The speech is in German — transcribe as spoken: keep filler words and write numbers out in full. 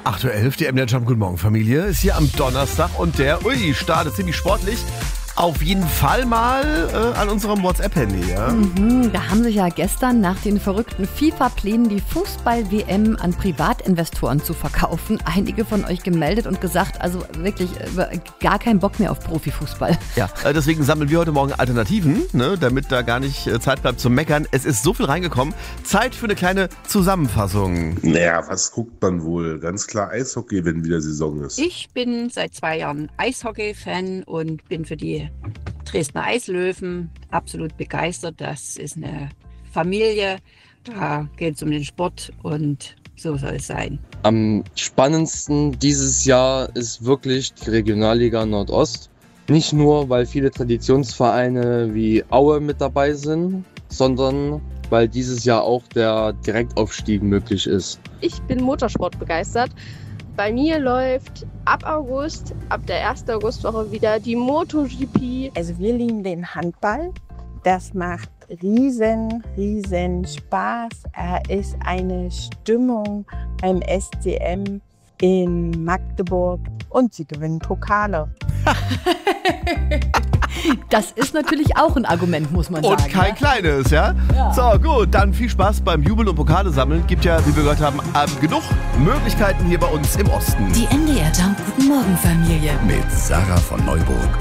acht Uhr elf, die M D R Jump Guten Morgen Familie ist hier am Donnerstag und der, ui, startet ziemlich sportlich. Auf jeden Fall mal äh, an unserem WhatsApp-Handy, ja? Mhm, da haben sich ja gestern nach den verrückten FIFA-Plänen die Fußball-W M an Privatinvestoren zu verkaufen einige von euch gemeldet und gesagt, also wirklich äh, gar keinen Bock mehr auf Profifußball. Ja, äh, deswegen sammeln wir heute Morgen Alternativen, ne, damit da gar nicht äh, Zeit bleibt zum Meckern. Es ist so viel reingekommen. Zeit für eine kleine Zusammenfassung. Naja, was guckt man wohl? Ganz klar Eishockey, wenn wieder Saison ist. Ich bin seit zwei Jahren Eishockey-Fan und bin für die Dresdner Eislöwen absolut begeistert. Das ist eine Familie, da geht es um den Sport und so soll es sein. Am spannendsten dieses Jahr ist wirklich die Regionalliga Nordost. Nicht nur, weil viele Traditionsvereine wie Aue mit dabei sind, sondern weil dieses Jahr auch der Direktaufstieg möglich ist. Ich bin Motorsport begeistert. Bei mir läuft ab August, ab der ersten Augustwoche wieder die MotoGP. Also wir lieben den Handball. Das macht riesen, riesen Spaß. Er ist eine Stimmung beim S C M in Magdeburg und sie gewinnen Pokale. Das ist natürlich auch ein Argument, muss man Und sagen. kein ja? kleines, ja? Ja. So, gut, dann viel Spaß beim Jubeln und Pokale sammeln. Gibt ja, wie wir gehört haben, ähm, genug Möglichkeiten hier bei uns im Osten. Die M D R Jump Guten Morgen Familie. Mit Sarah von Neuburg